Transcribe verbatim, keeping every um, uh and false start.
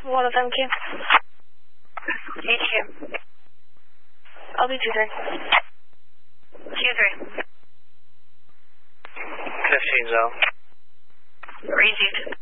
One of them, Q. H Q. I'll do two three. Q three. fifteen zone. Received.